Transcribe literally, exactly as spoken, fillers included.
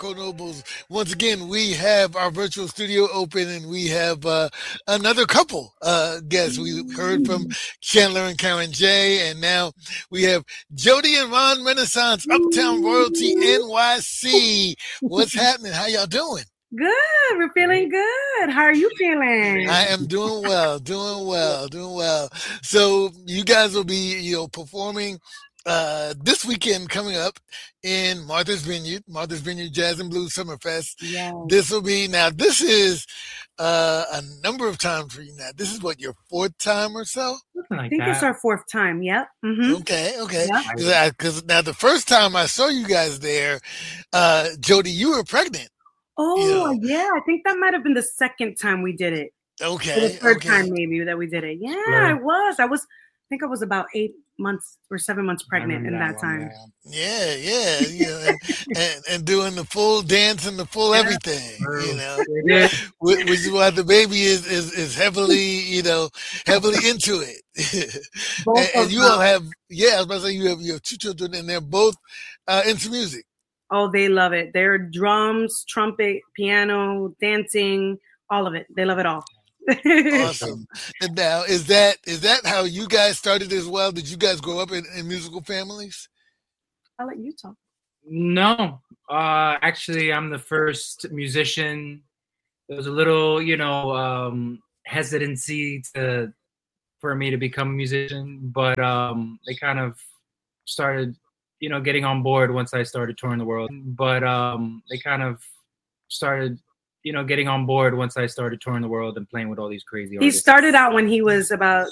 Marco Nobles. Once again, we have our virtual studio open, and we have uh, another couple uh, guests. We heard from Chandler and Karen J, and now we have Jody and Ron Renaissance, Uptown Royalty N Y C. What's happening? How y'all doing? Good. We're feeling good. How are you feeling? I am doing well, doing well, doing well. So you guys will be, you know, performing uh, this weekend coming up in Martha's Vineyard, Martha's Vineyard Jazz and Blues Summerfest. Yes. This will be, now this is uh, a number of times for you now. This is what, your fourth time or so? Like I think that. It's our fourth time. Yep. Mm-hmm. Okay, okay. Because yep. now the first time I saw you guys there, uh, Jody, you were pregnant. Oh, you know? Yeah. I think that might have been the second time we did it. Okay. Or the third okay. time maybe that we did it. Yeah, yeah, I was. I was, I think I was about eight months or seven months pregnant in that, that time. Yeah, yeah. You know, and, and, and doing the full dance and the full everything, you know, which is why the baby is, is, is heavily, you know, heavily into it. and, and you all have, yeah, I was about to say you have, you have two children and they're both uh, into music. Oh, they love it. They're drums, trumpet, piano, dancing, all of it. They love it all. Awesome. And now, is that is that how you guys started as well? Did you guys grow up in, in musical families? I'll let you talk. No. Uh, actually, I'm the first musician. There was a little, you know, um, hesitancy to for me to become a musician, but um, they kind of started you know, getting on board once I started touring the world. But um, they kind of started, you know, getting on board once I started touring the world and playing with all these crazy artists. He started out when he was about